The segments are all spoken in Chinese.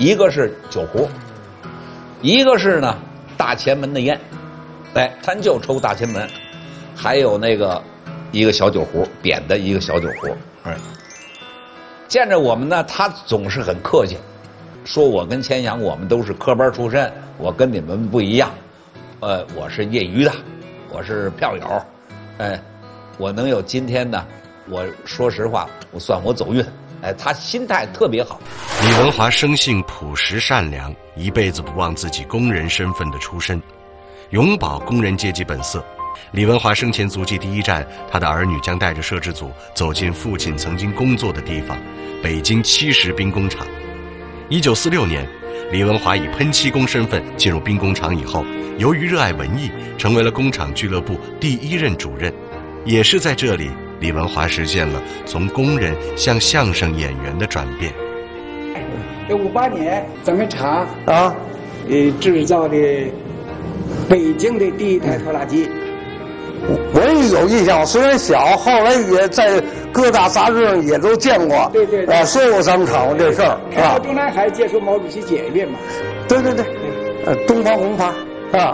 一个是酒壶，一个是呢大前门的烟，哎，咱就抽大前门，还有那个一个小酒壶，扁的一个小酒壶，哎，见着我们呢，他总是很客气，说我跟钱阳我们都是科班出身，我跟你们不一样，我是业余的，我是票友，哎，我能有今天呢，我说实话，我算我走运，哎，他心态特别好。 李文华生性朴实善良，一辈子不忘自己工人身份的出身，永葆工人阶级本色。李文华生前足迹第一站，他的儿女将带着摄制组走进父亲曾经工作的地方——北京70兵工厂。1946年，李文华以喷漆工身份进入兵工厂以后，由于热爱文艺，成为了工厂俱乐部第1任主任。也是在这里，李文华实现了从工人向相声演员的转变。 这58年，咱们厂啊，制造的北京的第一台拖拉机。 我也有印象，虽然小，后来也在各大杂志上也都见过。 对对对， 说过咱们厂过这事儿，是吧？ 中南海接受毛主席检阅嘛。 对对对，东方红发啊，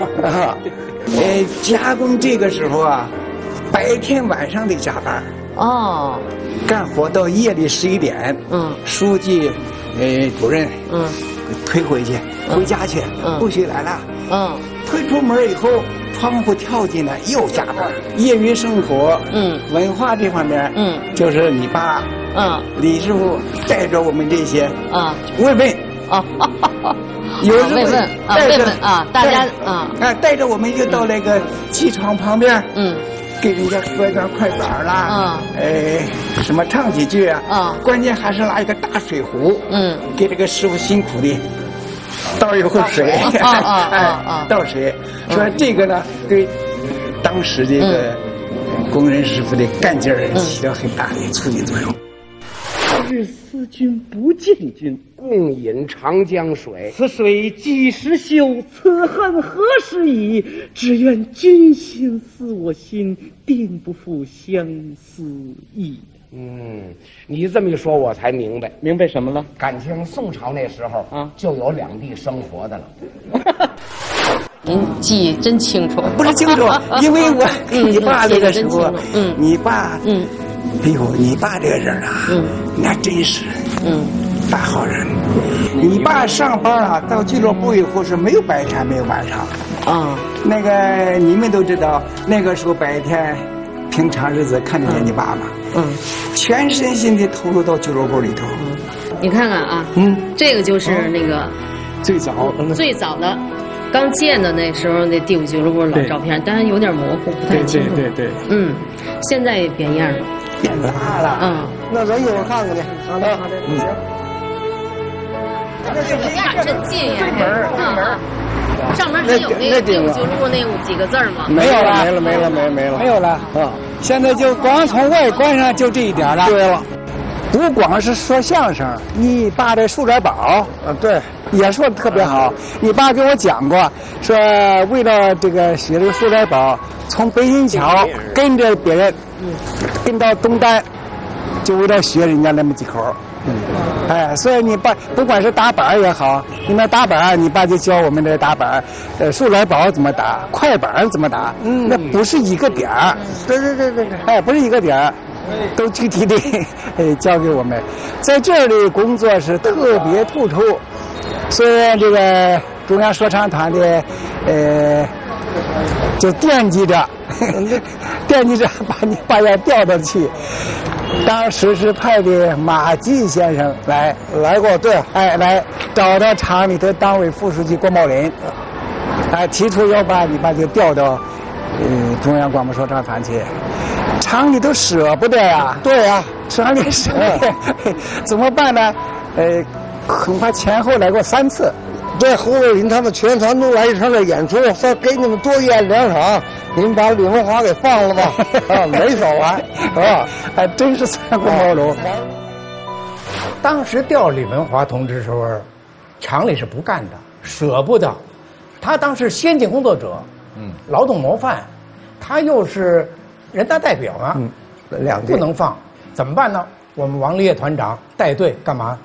加工这个时候啊，白天晚上得加班。 哦， 干活到夜里11点。书记，主任，推回去，回家去，不许来了。推出门以后，窗户跳进来又加班。业余生活，文化这方面，就是你爸，李师傅带着我们这些慰问有时候慰问大家带着我们就到那个机床旁边，给人家说一段快板啦，什么唱几句啊，关键还是拿一个大水壶，给这个师傅辛苦的倒一会儿水，倒水，说这个呢对当时这个工人师傅的干劲儿起了很大的促进作用。 日思君不见君， 共饮长江水。 此水几时休？此恨何时已？只愿君心似我心，定不负相思意。 你这么一说，我才明白。 明白什么了？ 感情宋朝那时候就有两地生活的了。 您记忆真清楚。 不是清楚，因为我你爸那个时候，你爸，哎呦，你爸这个人啊，那真是，大好人。你爸上班啊，到俱乐部以后是没有白天没有晚上。那个你们都知道，那个时候白天，平常日子看得见你爸吗？全身心的投入到俱乐部里头。 你看看啊，这个就是那个最早的。刚建的那时候那第5俱乐部老照片，但是有点模糊，不太清楚。 对， 现在也变样了， 变大了。 那咱一会儿看看去。 好的，行。 那真近呀！门，上面还有那个第5俱乐部那几个字吗？ 没有了， 没有了。 现在就光从外观上就这一点了。 对了， 不光是说相声，你爸这数点宝， 对。 也说的特别好，你爸给我讲过，说为了这个学这个数点宝，从北新桥跟着别人，跟到东单，就为了学人家那么几口。所以你爸不管是打板也好，你们打板，你爸就教我们这打板，数点宝怎么打，快板怎么打，那不是一个点儿。对，不是一个点儿。都具体的教给我们，在这里工作是特别突出。虽然这个中央说唱团的就惦记着把你爸要调到去。当时是派的马季先生来过，对，来找到厂里头党委副书记郭茂林，提出要把你爸就调到中央广播说唱团去。厂里都舍不得呀， 对呀， 厂里舍不得，怎么办呢？恐怕前后来过3次。 这侯卫林他们全团都来一场这演出，说给你们多演2场，你们把李文华给放了吧，没少来， 还真是三顾茅庐。 当时调李文华同志的时候，厂里是不干的，舍不得。他当时先进工作者，劳动模范，他又是人大代表啊， 两不能放，怎么办呢？我们王立业团长带队干嘛？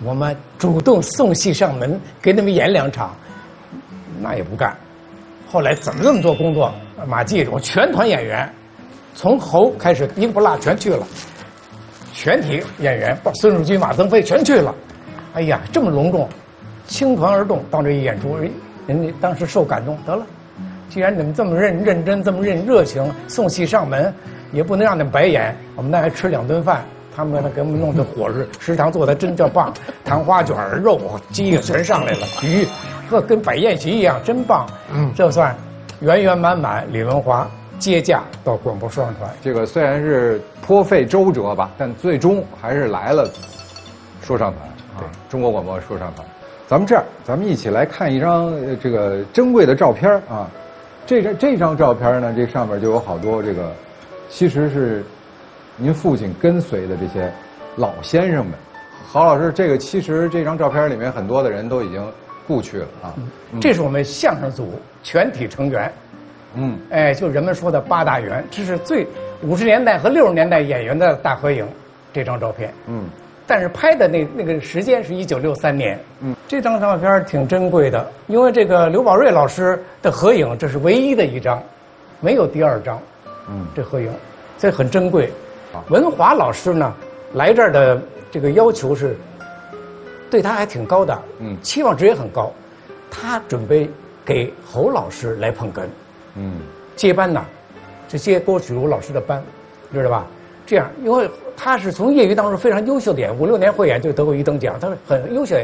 我们主动送戏上门，给你们演2场，那也不干。后来怎么这么做工作？马季，我全团演员，从侯开始一个不落全去了，全体演员，孙汝君、马增飞全去了。哎呀，这么隆重，倾团而动，到这一演出，人家当时受感动，得了，既然你们这么认真，这么热情，送戏上门，也不能让你们白演，我们那还吃2顿饭。他们给我们弄的伙食，食堂做的真叫棒，糖花卷、肉、鸡全上来了，鱼，跟摆宴席一样，真棒。这算圆圆满满。李文华接驾到广播说唱团， 这个虽然是颇费周折吧，但最终还是来了说唱团啊，中国广播说唱团。咱们这样，咱们一起来看一张这个珍贵的照片啊。这张照片呢，这上面就有好多这个，其实是您父亲跟随的这些老先生们。郝老师，其实这张照片里面很多的人都已经故去了啊。 这是我们相声组全体成员。就人们说的8大员，这是最50年代和60年代演员的大合影。这张照片，但是拍的那个时间是1963年。这张照片挺珍贵的，因为这个刘宝瑞老师的合影，这是唯一的一张，没有第2张。这合影，这很珍贵。文华老师呢，来这儿的这个要求是，对他还挺高的，期望值也很高。他准备给侯老师来捧哏，接班呢，就接郭启儒老师的班，知道吧？这样，因为他是从业余当中非常优秀的演员，5、6年会演就得过1等奖，他是很优秀的演员。